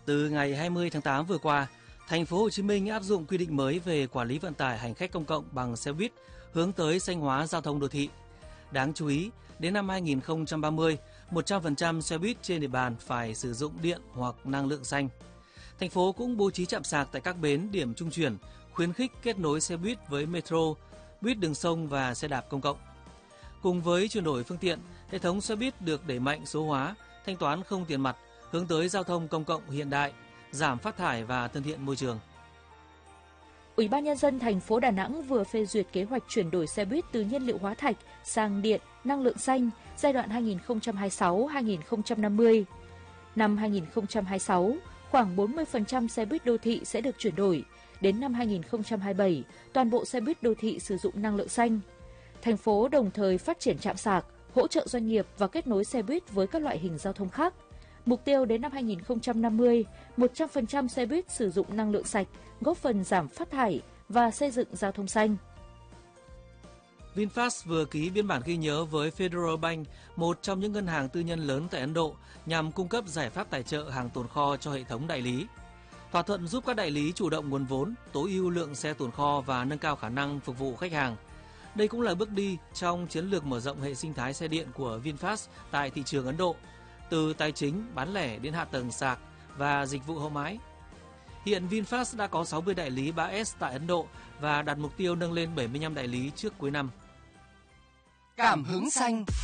Từ ngày 20 tháng 8 vừa qua, thành phố Hồ Chí Minh áp dụng quy định mới về quản lý vận tải hành khách công cộng bằng xe buýt hướng tới xanh hóa giao thông đô thị. Đáng chú ý, đến năm 2030, 100% xe buýt trên địa bàn phải sử dụng điện hoặc năng lượng xanh. Thành phố cũng bố trí trạm sạc tại các bến điểm trung chuyển, khuyến khích kết nối xe buýt với metro, buýt đường sông và xe đạp công cộng. Cùng với chuyển đổi phương tiện, hệ thống xe buýt được đẩy mạnh số hóa, thanh toán không tiền mặt, hướng tới giao thông công cộng hiện đại, giảm phát thải và thân thiện môi trường. Ủy ban Nhân dân thành phố Đà Nẵng vừa phê duyệt kế hoạch chuyển đổi xe buýt từ nhiên liệu hóa thạch sang điện, năng lượng xanh giai đoạn 2026-2050. Năm 2026, khoảng 40% xe buýt đô thị sẽ được chuyển đổi. Đến năm 2027, toàn bộ xe buýt đô thị sử dụng năng lượng xanh. Thành phố đồng thời phát triển trạm sạc, hỗ trợ doanh nghiệp và kết nối xe buýt với các loại hình giao thông khác. Mục tiêu đến năm 2050, 100% xe buýt sử dụng năng lượng sạch, góp phần giảm phát thải và xây dựng giao thông xanh. VinFast vừa ký biên bản ghi nhớ với Federal Bank, một trong những ngân hàng tư nhân lớn tại Ấn Độ, nhằm cung cấp giải pháp tài trợ hàng tồn kho cho hệ thống đại lý. Thỏa thuận giúp các đại lý chủ động nguồn vốn, tối ưu lượng xe tồn kho và nâng cao khả năng phục vụ khách hàng. Đây cũng là bước đi trong chiến lược mở rộng hệ sinh thái xe điện của VinFast tại thị trường Ấn Độ, từ tài chính, bán lẻ đến hạ tầng sạc và dịch vụ hậu mãi. Hiện VinFast đã có 60 đại lý 3S tại Ấn Độ và đặt mục tiêu nâng lên 75 đại lý trước cuối năm. Cảm hứng xanh.